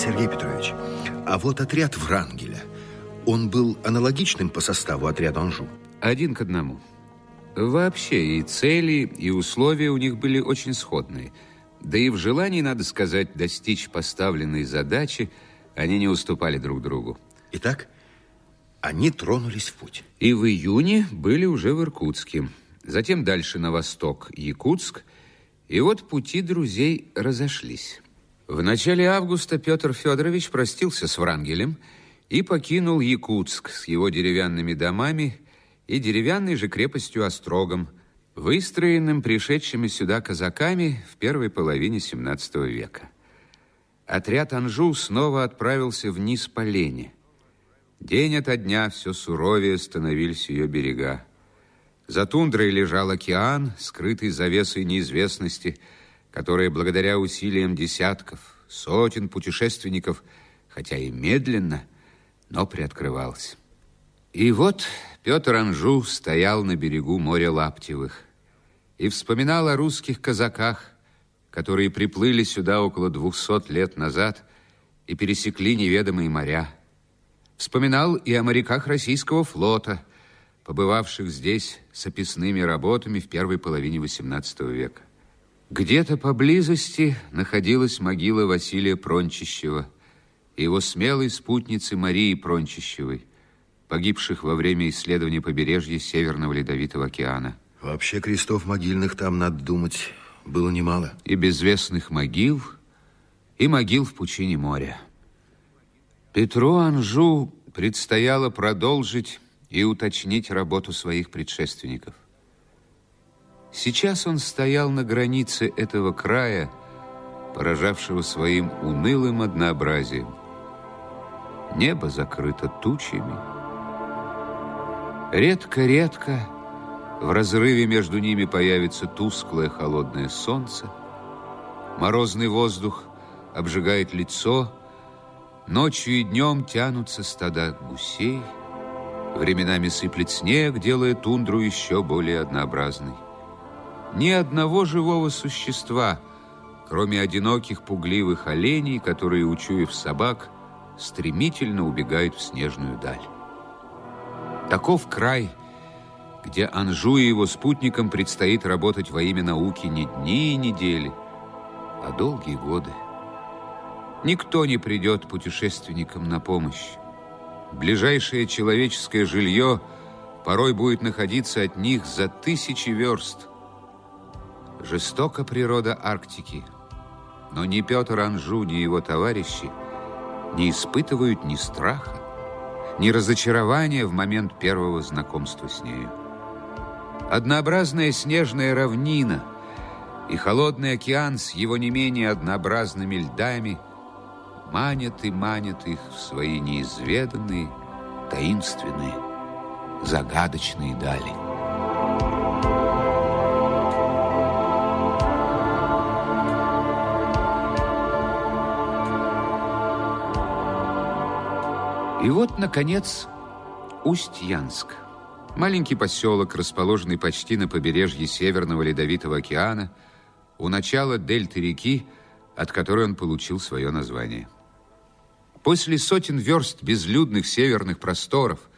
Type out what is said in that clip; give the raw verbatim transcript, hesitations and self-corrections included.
Сергей Петрович, а вот отряд Врангеля, он был аналогичным по составу отряда Анжу? Один к одному. Вообще и цели, и условия у них были очень сходные. Да и в желании, надо сказать, достичь поставленной задачи они не уступали друг другу. Итак, они тронулись в путь. И в июне были уже в Иркутске. Затем дальше на восток Якутск. И вот пути друзей разошлись. В начале августа Петр Федорович простился с Врангелем и покинул Якутск с его деревянными домами и деревянной же крепостью Острогом, выстроенным пришедшими сюда казаками в первой половине семнадцатого века. Отряд Анжу снова отправился вниз по Лени. День ото дня все суровее становились ее берега. За тундрой лежал океан, скрытый завесой неизвестности, которая благодаря усилиям десятков, сотен путешественников, хотя и медленно, но приоткрывался. И вот Петр Анжу стоял на берегу моря Лаптевых и вспоминал о русских казаках, которые приплыли сюда около двухсот лет назад и пересекли неведомые моря. Вспоминал и о моряках российского флота, побывавших здесь с описными работами в первой половине восемнадцатого века. Где-то поблизости находилась могила Василия Прончищева и его смелой спутницы Марии Прончищевой, погибших во время исследования побережья Северного Ледовитого океана. Вообще крестов могильных там, надо думать, было немало. И безвестных могил, и могил в пучине моря. Петру Анжу предстояло продолжить и уточнить работу своих предшественников. Сейчас он стоял на границе этого края, поражавшего своим унылым однообразием. Небо закрыто тучами. Редко-редко в разрыве между ними появится тусклое холодное солнце. Морозный воздух обжигает лицо. Ночью и днем тянутся стада гусей. Временами сыплет снег, делая тундру еще более однообразной. Ни одного живого существа, кроме одиноких пугливых оленей, которые, учуяв собак, стремительно убегают в снежную даль. Таков край, где Анжу и его спутникам предстоит работать во имя науки не дни и недели, а долгие годы. Никто не придет путешественникам на помощь. Ближайшее человеческое жилье порой будет находиться от них за тысячи верст. Жестока природа Арктики, но ни Петр Анжу, ни его товарищи не испытывают ни страха, ни разочарования в момент первого знакомства с нею. Однообразная снежная равнина и холодный океан с его не менее однообразными льдами манят и манят их в свои неизведанные, таинственные, загадочные дали. И вот, наконец, Усть-Янск. Маленький поселок, расположенный почти на побережье Северного Ледовитого океана, у начала дельты реки, от которой он получил свое название. После сотен верст безлюдных северных просторов,